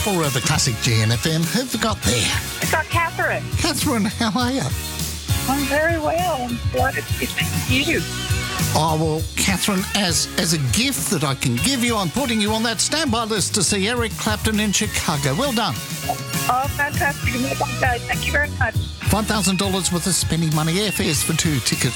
Triple River Classic GNFM. Who've we got there? We've got Catherine. Catherine, how are you? I'm very well. I'm delighted to be speaking to you. Oh, well, Catherine, as a gift that I can give you, I'm putting you on that standby list to see Eric Clapton in Chicago. Well done. Oh, fantastic. Okay. Thank you very much. $5,000 worth of spending money, airfares for 2 tickets